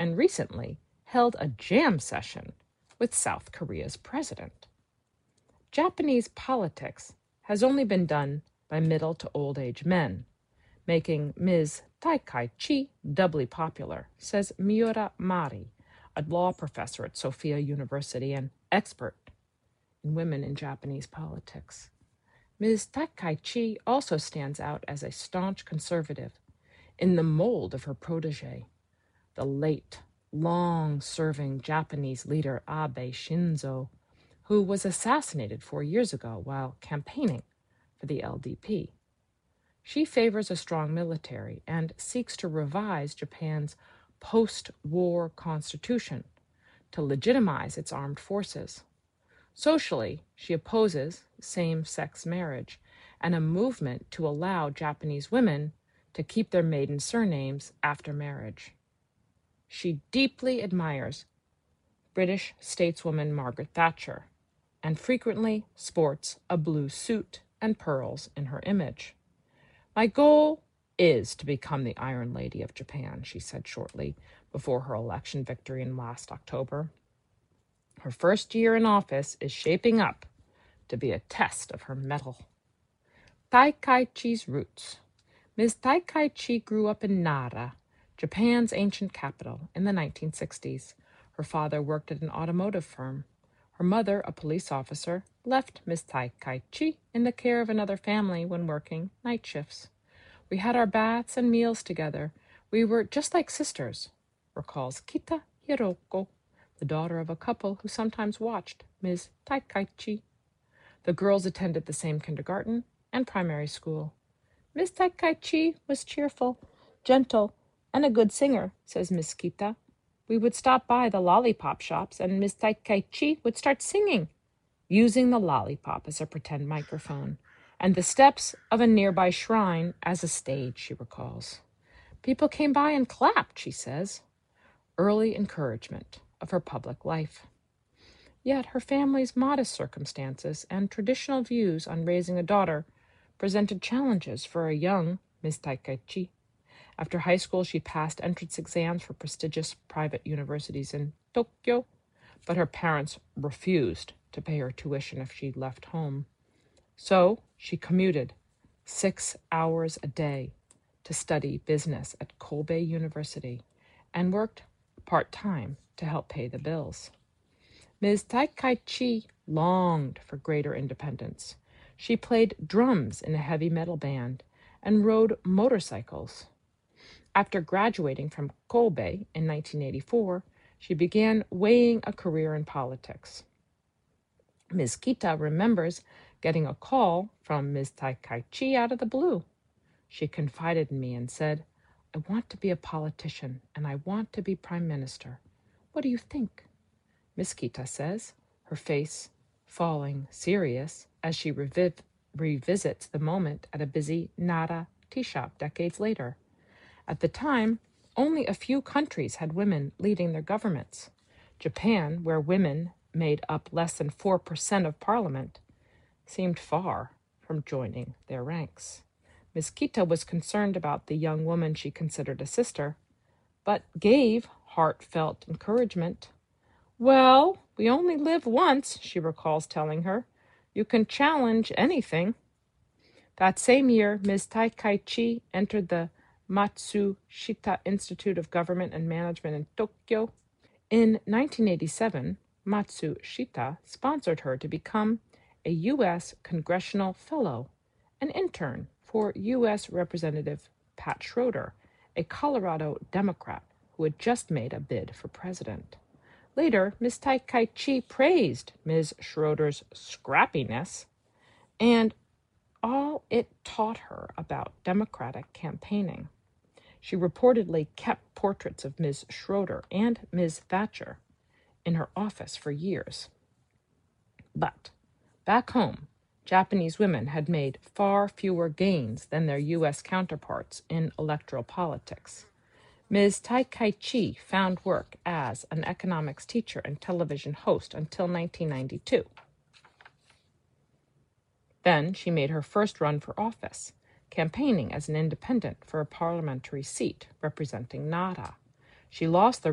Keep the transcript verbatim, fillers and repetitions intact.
and recently held a jam session with South Korea's president. Japanese politics has only been done by middle to old age men, making Miz Taikaichi doubly popular, says Miura Mari, a law professor at Sophia University and expert in women in Japanese politics. Miz Taikaichi also stands out as a staunch conservative in the mold of her protege, the late, long-serving Japanese leader Abe Shinzo, who was assassinated four years ago while campaigning for the L D P. She favors a strong military and seeks to revise Japan's post-war constitution to legitimize its armed forces. Socially, she opposes same-sex marriage and a movement to allow Japanese women to keep their maiden surnames after marriage. She deeply admires British stateswoman Margaret Thatcher and frequently sports a blue suit and pearls in her image. My goal is to become the Iron Lady of Japan, she said shortly before her election victory in last October. Her first year in office is shaping up to be a test of her mettle. Taikaichi's roots. Miz Taikaichi grew up in Nara, Japan's ancient capital, in the nineteen sixties. Her father worked at an automotive firm. Her mother, a police officer, left Miz Taikaichi in the care of another family when working night shifts. We had our baths and meals together. We were just like sisters, recalls Kita Hiroko, the daughter of a couple who sometimes watched Miz Taikaichi. The girls attended the same kindergarten and primary school. Miz Taikaichi was cheerful, gentle, and a good singer, says Miss Kita. We would stop by the lollipop shops and Miz Taikaichi would start singing, using the lollipop as a pretend microphone, and the steps of a nearby shrine as a stage, she recalls. People came by and clapped, she says. Early encouragement of her public life. Yet her family's modest circumstances and traditional views on raising a daughter presented challenges for a young Miz Taikaichi. After high school, she passed entrance exams for prestigious private universities in Tokyo, but her parents refused to pay her tuition if she left home. So she commuted six hours a day to study business at Kobe University and worked part-time to help pay the bills. Miz Taikaichi longed for greater independence. She played drums in a heavy metal band and rode motorcycles. After graduating from Kobe in nineteen eighty-four, she began weighing a career in politics. Miz Kita remembers getting a call from Miz Taikaichi out of the blue. She confided in me and said, I want to be a politician and I want to be prime minister. What do you think? Miz Kita says, her face falling serious as she reviv- revisits the moment at a busy Nara tea shop decades later. At the time, only a few countries had women leading their governments. Japan, where women made up less than four percent of parliament, seemed far from joining their ranks. Miz Kita was concerned about the young woman she considered a sister, but gave heartfelt encouragement. Well, we only live once, she recalls telling her. You can challenge anything. That same year, Miz Taikaichi entered the Matsushita Institute of Government and Management in Tokyo. In nineteen eighty-seven, Matsushita sponsored her to become a U S Congressional Fellow, an intern for U S Representative Pat Schroeder, a Colorado Democrat who had just made a bid for president. Later, Miz Taikaichi praised Miz Schroeder's scrappiness and all it taught her about Democratic campaigning. She reportedly kept portraits of Miz Schroeder and Miz Thatcher in her office for years. But back home, Japanese women had made far fewer gains than their U S counterparts in electoral politics. Miz Taikaichi found work as an economics teacher and television host until nineteen ninety-two. Then she made her first run for office, campaigning as an independent for a parliamentary seat representing Nara. She lost the